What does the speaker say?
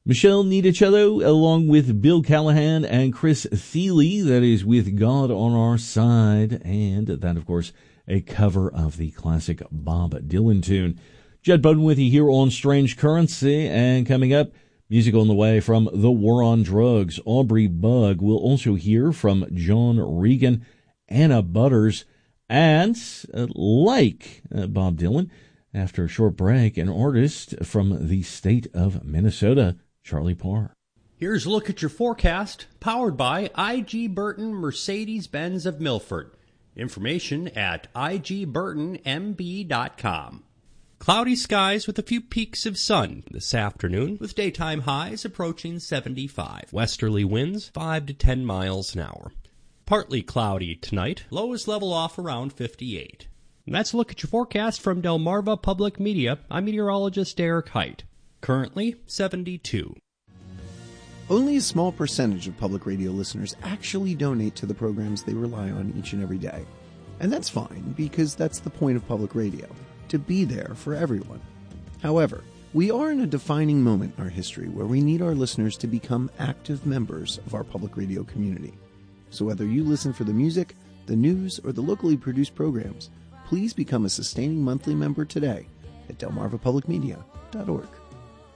Michelle Niticello, along with Bill Callahan and Chris Thiele, that is With God on Our Side, and that, of course, a cover of the classic Bob Dylan tune. Jed Budden with you here on Strange Currency, and coming up, music on the way from The War on Drugs, Aubrey Bugg. We'll also hear from John Regan, Anna Butters, and like Bob Dylan, after a short break, an artist from the state of Minnesota, Charlie Parr. Here's a look at your forecast, powered by I.G. Burton Mercedes-Benz of Milford. Information at igburtonmb.com. Cloudy skies with a few peaks of sun this afternoon, with daytime highs approaching 75. Westerly winds 5 to 10 miles an hour. Partly cloudy tonight, lows level off around 58. And that's a look at your forecast from Delmarva Public Media. I'm meteorologist Derek Height. Currently 72. Only a small percentage of public radio listeners actually donate to the programs they rely on each and every day. And that's fine, because that's the point of public radio, to be there for everyone. However, we are in a defining moment in our history where we need our listeners to become active members of our public radio community. So whether you listen for the music, the news, or the locally produced programs, please become a sustaining monthly member today at delmarvapublicmedia.org.